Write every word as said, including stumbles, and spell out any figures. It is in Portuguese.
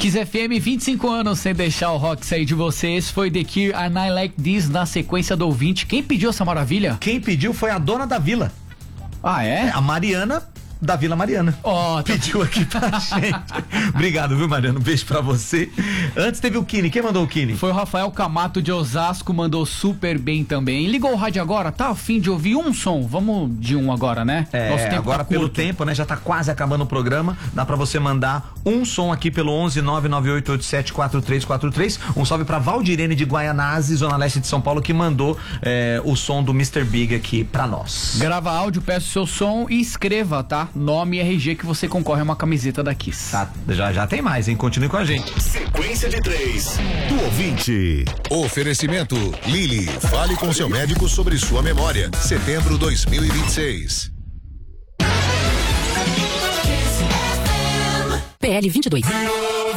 Kiss F M, vinte e cinco anos sem deixar o rock sair de você. Esse foi The Cure, and I Like This, na sequência do ouvinte. Quem pediu essa maravilha? Quem pediu foi a dona da vila. Ah, é? É a Mariana da Vila Mariana. Ó, oh, pediu aqui pra gente. Obrigado, viu, Mariana? Um beijo pra você. Antes teve o Kini. Quem mandou o Kini? Foi o Rafael Camato de Osasco, mandou super bem também. Ligou o rádio agora, tá a fim de ouvir um som? Vamos de um agora, né? É, Nosso tempo agora tá pelo curto. tempo, né? Já tá quase acabando o programa. Dá pra você mandar um som aqui pelo onze nove nove oito oito sete quatro três quatro três. Um salve pra Valdirene de Guaianazes, Zona Leste de São Paulo, que mandou é, o som do mister Big aqui pra nós. Grava áudio, peça o seu som e escreva, tá? Nome e R G que você concorre a uma camiseta da Kiss. Tá, já, já tem mais, hein? Continue com a gente. Sequência de três do ouvinte. Oferecimento Lili. Fale com seu médico sobre sua memória. Setembro dois mil e vinte e seis. P L vinte e dois.